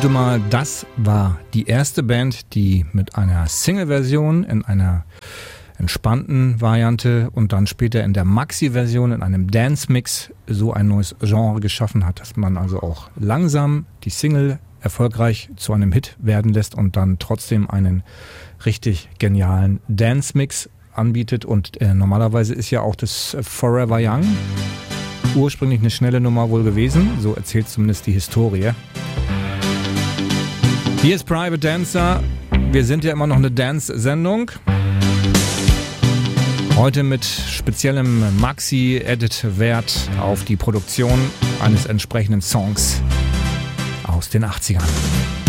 vermute mal, das war die erste Band, die mit einer Single-Version in einer entspannten Variante und dann später in der Maxi-Version in einem Dance-Mix so ein neues Genre geschaffen hat, dass man also auch langsam die Single erfolgreich zu einem Hit werden lässt und dann trotzdem einen richtig genialen Dance-Mix anbietet. Und normalerweise ist ja auch das Forever Young ursprünglich eine schnelle Nummer wohl gewesen, so erzählt zumindest die Historie. Hier ist Private Dancer, wir sind ja immer noch eine Dance-Sendung. Heute mit speziellem Maxi-Edit-Wert auf die Produktion eines entsprechenden Songs aus den 80ern.